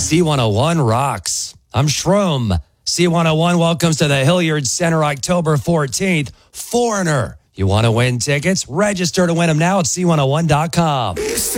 C101 rocks. I'm Shroom. C101 welcomes to the Hilliard Center October 14th. Foreigner. You want to win tickets? Register to win them now at C101.com.